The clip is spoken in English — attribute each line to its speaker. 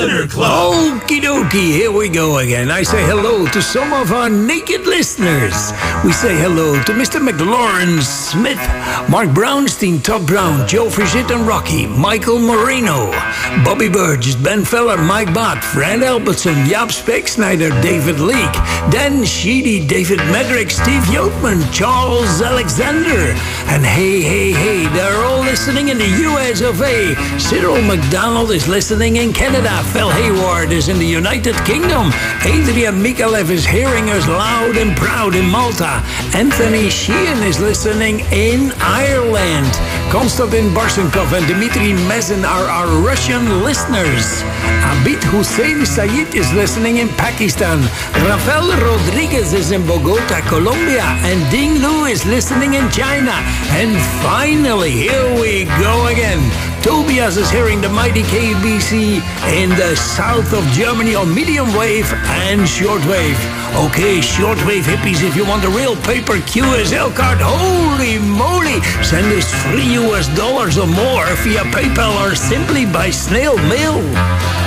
Speaker 1: Okie dokie, here we go again. I say hello to some of our naked listeners. We say hello to Mr. McLaurin Smith, Mark Brownstein, Todd Brown, Joe Frigitt and Rocky, Michael Moreno, Bobby Burgess, Ben Feller, Mike Bott, Fran Albertson, Jaap Speksnijder, David Leake, Dan Sheedy, David Medrick, Steve Youtman, Charles Alexander, and hey, they're all listening in the US of A. Cyril McDonald is listening in Canada. Phil Hayward is in the United Kingdom. Adrian Mikalev is hearing us loud and proud in Malta. Anthony Sheehan is listening in Ireland. Konstantin Barsenkov and Dmitry Mezin are our Russian listeners. Abid Hussein Said is listening in Pakistan. Rafael Rodriguez is in Bogota, Colombia. And Ding Lu is listening in China. And finally, here we go again. Tobias is hearing the mighty KBC in the south of Germany on medium wave and shortwave. Okay, shortwave hippies, if you want a real paper QSL card, holy moly, send us $3 or more via PayPal or simply by snail mail.